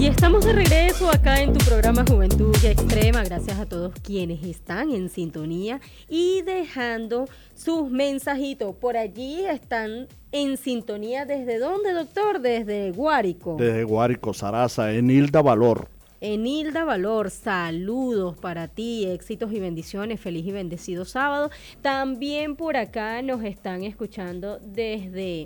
Y estamos de regreso acá en tu programa Juventud Extrema. Gracias a todos quienes están en sintonía y dejando sus mensajitos. Por allí están en sintonía. ¿Desde dónde, doctor? Desde Guárico. Desde Guárico, Sarasa, Enilda Valor. Enilda Valor, saludos para ti, éxitos y bendiciones, feliz y bendecido sábado. También por acá nos están escuchando desde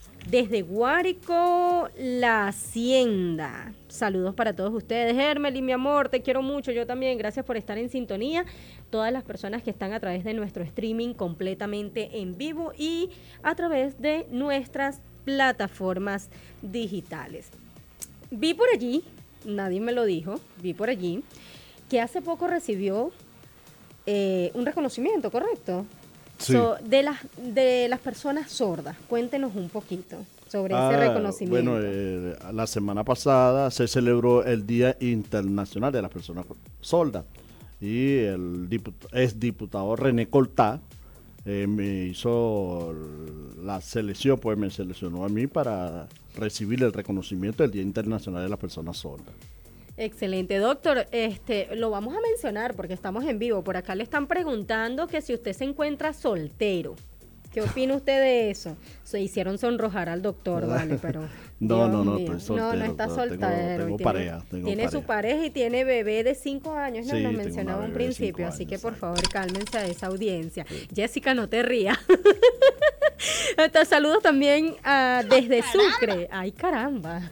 Guárico, La Hacienda. Saludos para todos ustedes. Hermely, mi amor, te quiero mucho, yo también. Gracias por estar en sintonía. Todas las personas que están a través de nuestro streaming completamente en vivo y a través de nuestras plataformas digitales. Vi por allí, nadie me lo dijo, vi por allí, que hace poco recibió un reconocimiento, ¿correcto? Sí. De las personas sordas. Cuéntenos un poquito sobre ese reconocimiento. Bueno, la semana pasada se celebró el Día Internacional de las Personas Sordas y el exdiputado René Coltá me hizo la selección, pues me seleccionó a mí para recibir el reconocimiento del Día Internacional de las Personas Sordas. Excelente, doctor. Lo vamos a mencionar porque estamos en vivo. Por acá le están preguntando que si usted se encuentra soltero. ¿Qué opina usted de eso? Se hicieron sonrojar al doctor, vale, pero... No, estoy soltero. No está soltero. Tengo pareja. Tiene su pareja y tiene bebé de 5 años, ¿no? Sí, Nos tengo mencionaba una un bebé de principio, 5 así años, que por exacto. favor cálmense a esa audiencia. Sí. Jessica, no te rías. Saludos también desde Sucre. ¡Ay, caramba!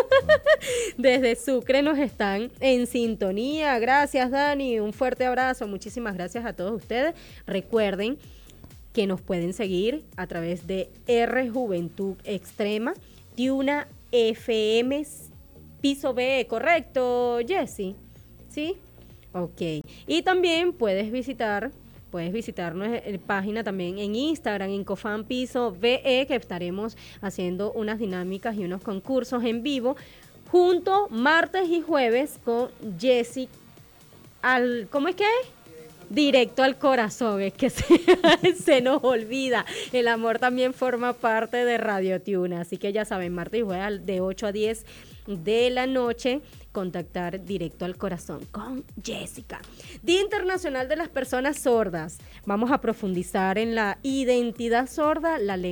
Desde Sucre nos están en sintonía. Gracias, Dani. Un fuerte abrazo. Muchísimas gracias a todos ustedes. Recuerden que nos pueden seguir a través de R Juventud Extrema, Tiuna FM Piso B, ¿correcto, Jessy? ¿Sí? Ok. Y también puedes visitar nuestra página también en Instagram, en Cofan Piso BE, que estaremos haciendo unas dinámicas y unos concursos en vivo, junto martes y jueves con Jessy ¿cómo es que es? Directo al corazón, es que se nos olvida. El amor también forma parte de Radio Tiuna, así que ya saben, martes y jueves de 8 a 10 de la noche, contactar directo al corazón con Jessica. Día Internacional de las Personas Sordas. Vamos a profundizar en la identidad sorda, la lengua